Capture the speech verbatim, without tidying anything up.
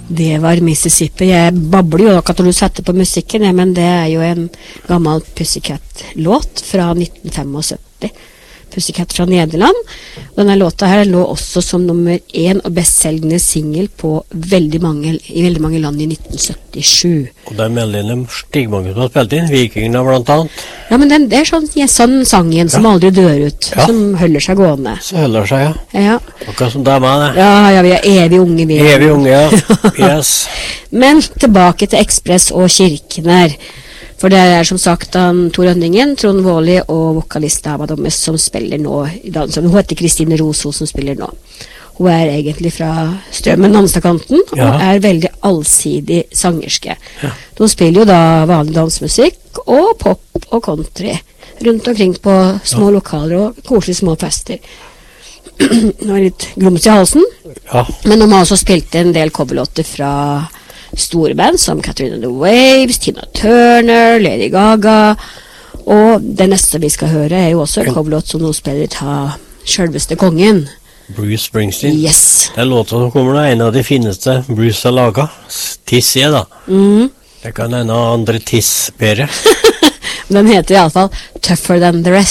Det var Mississippi. Jeg babler jo akkurat når du setter på musikken, ja, men det er jo en gammel Pussycat-låt fra nitten syttifem. Pussycat fra Nederland. Denne låta her lå også som nummer én og bestselgende single på veldig mange, i veldig mange land i nitten syttisju. Og det er Melanie Stigmang som har spilt inn, Vikingene blant annet. Ja, men den, det er sånn, ja, sånn sang igjen som Ja. aldri dør ut, Ja. som holder seg gående. Så holder seg, ja. Ja, Akkurat som dama, det. ja, ja vi er evig unge, vi. Evig unge, ja. Yes. Men tilbake til Ekspress og kirken her. For det er som sagt han, Tor Rønningen, Trond Våli og vokalist Ava Dommes som spiller nå i dansen. Hun heter Kristine Roso som spiller nå. Hun er egentlig fra Strømmen, Namstadkanten, Ja. og er veldig allsidig sangerske. Ja. De spiller jo da vanlig dansemusikk og pop og country rundt omkring på små lokaler og koselige små fester. Nå er det litt grums i halsen, Ja. men de har også spilt en del coverlåter fra store band som Catherine and the Waves, Tina Turner, Lady Gaga, og det neste vi skal høre er jo også en coverlåt som nå spiller ta selveste kongen. Bruce Springsteen. Yes. Det er låta som kommer nå, en av de fineste Bruce har laget. Tiss er da. Mm. Det kan en av andre Tiss bedre. Den heter i alle fall Tougher Than The Rest.